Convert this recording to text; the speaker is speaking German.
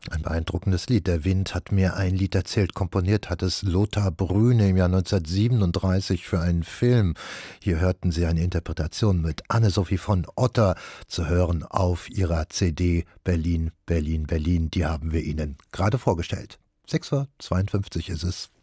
Ein beeindruckendes Lied. Der Wind hat mir ein Lied erzählt. Komponiert hat es Lothar Brühne im Jahr 1937 für einen Film. Hier hörten Sie eine Interpretation mit Anne-Sophie von Otter zu hören auf ihrer CD Berlin, Berlin, Berlin. Die haben wir Ihnen gerade vorgestellt. 6:52 Uhr ist es.